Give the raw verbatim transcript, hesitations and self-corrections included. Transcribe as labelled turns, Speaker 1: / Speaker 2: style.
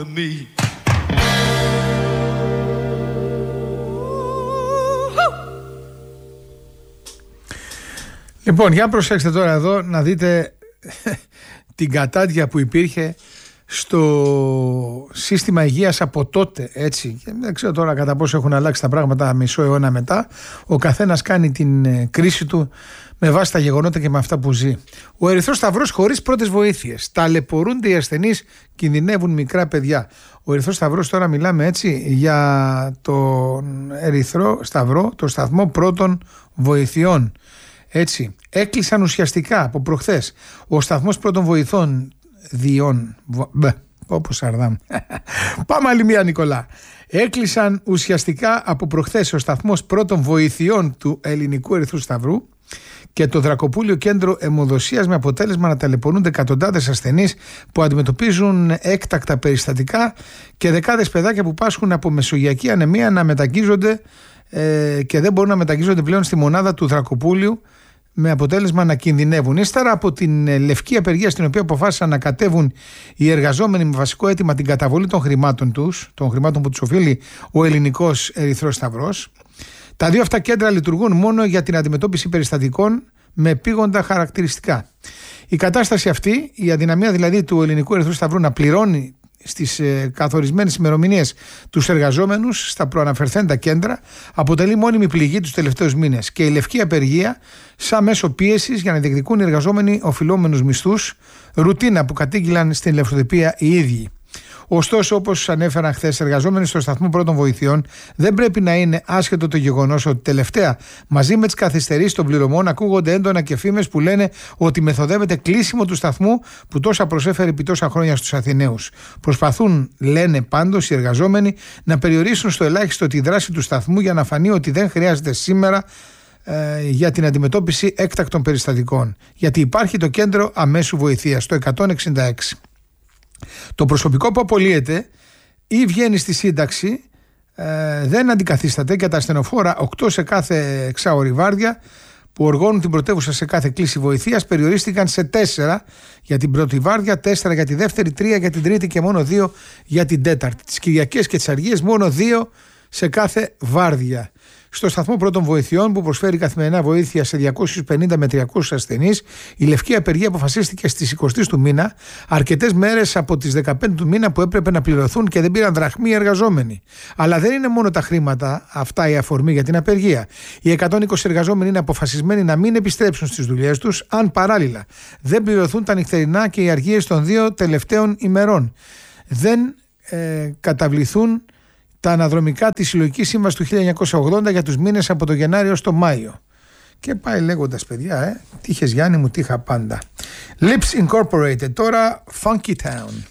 Speaker 1: Λοιπόν, για προσέξτε τώρα εδώ να δείτε την κατάντια που υπήρχε στο σύστημα υγείας από τότε, έτσι. Και δεν ξέρω τώρα κατά πόσο έχουν αλλάξει τα πράγματα μισό αιώνα μετά. Ο καθένας κάνει την κρίση του με βάση τα γεγονότα και με αυτά που ζει. Ο Ερυθρός Σταυρός χωρίς πρώτες βοήθειες. Ταλαιπωρούνται οι ασθενείς, κινδυνεύουν μικρά παιδιά. Ο Ερυθρός Σταυρός, τώρα μιλάμε έτσι για τον Ερυθρό Σταυρό, το σταθμό πρώτων βοηθειών. Έτσι, έκλεισαν ουσιαστικά από προχθές ο σταθμός πρώτων βοηθών διών. Όπως Αρδάμ. Πάμε άλλη μία, Νικολά. Έκλεισαν ουσιαστικά από προχθές ο σταθμός πρώτων βοηθειών του Ελληνικού Ερυθρού Σταυρού και το Δρακοπούλιο Κέντρο Αιμοδοσίας, με αποτέλεσμα να ταλαιπωρούνται εκατοντάδες ασθενείς που αντιμετωπίζουν έκτακτα περιστατικά και δεκάδες παιδάκια που πάσχουν από μεσογειακή ανεμία να μεταγγίζονται ε, και δεν μπορούν να μεταγγίζονται πλέον στη μονάδα του Δρακοπούλιου, με αποτέλεσμα να κινδυνεύουν. Ύστερα από την λευκή απεργία στην οποία αποφάσισαν να κατέβουν οι εργαζόμενοι με βασικό αίτημα την καταβολή των χρημάτων τους, των χρημάτων που τους οφείλει ο Ελληνικός Ερυθρός Σταυρός, τα δύο αυτά κέντρα λειτουργούν μόνο για την αντιμετώπιση περιστατικών με επίγοντα χαρακτηριστικά. Η κατάσταση αυτή, η αδυναμία δηλαδή του Ελληνικού Ερυθρού Σταυρού να πληρώνει στις ε, καθορισμένες ημερομηνίες τους εργαζόμενους στα προαναφερθέντα κέντρα, αποτελεί μόνιμη πληγή τους τελευταίους μήνες, και η λευκή απεργία σαν μέσο πίεσης για να διεκδικούν οι εργαζόμενοι οφειλόμενους μισθούς, ρουτίνα που κατήγγυλαν στην ελευθεροτυπία οι ίδιοι. Ωστόσο, όπως ανέφεραν χθες, εργαζόμενοι στο σταθμό πρώτων βοηθειών δεν πρέπει να είναι άσχετο το γεγονός ότι τελευταία, μαζί με τις καθυστερήσεις των πληρωμών, ακούγονται έντονα και φήμες που λένε ότι μεθοδεύεται κλείσιμο του σταθμού που τόσα προσέφερε επί τόσα χρόνια στους Αθηναίους. Προσπαθούν, λένε πάντως οι εργαζόμενοι, να περιορίσουν στο ελάχιστο τη δράση του σταθμού για να φανεί ότι δεν χρειάζεται σήμερα ε, για την αντιμετώπιση έκτακτων περιστατικών. Γιατί υπάρχει το κέντρο αμέσου βοηθείας, το εκατόν εξήντα έξι. Το προσωπικό που απολύεται ή βγαίνει στη σύνταξη ε, δεν αντικαθίσταται, και τα ασθενοφόρα, οκτώ σε κάθε εξάωρη βάρδια που οργώνουν την πρωτεύουσα σε κάθε κλίση βοηθείας, περιορίστηκαν σε τέσσερα για την πρώτη βάρδια, τέσσερα για τη δεύτερη, τρία για την τρίτη και μόνο δύο για την τέταρτη. Τις Κυριακές και τις Αργίες μόνο δύο σε κάθε βάρδια. Στο σταθμό πρώτων βοηθειών, που προσφέρει καθημερινά βοήθεια σε διακόσιους πενήντα με τριακόσιους ασθενείς, η λευκή απεργία αποφασίστηκε στις είκοσι του μήνα, αρκετές μέρες από τις δεκαπέντε του μήνα που έπρεπε να πληρωθούν και δεν πήραν δραχμή οι εργαζόμενοι. Αλλά δεν είναι μόνο τα χρήματα αυτά η αφορμή για την απεργία. Οι εκατόν είκοσι εργαζόμενοι είναι αποφασισμένοι να μην επιστρέψουν στις δουλειές τους, αν παράλληλα δεν πληρωθούν τα νυχτερινά και οι αργίες των δύο τελευταίων ημερών. Δεν ε, καταβληθούν τα αναδρομικά της συλλογικής σύμβασης του χίλια εννιακόσια ογδόντα για τους μήνες από το Γενάριο στο Μάιο. Και πάει λέγοντας, παιδιά, ε, τι είχες Γιάννη μου, τι είχα πάντα. Lips Incorporated, τώρα Funky Town.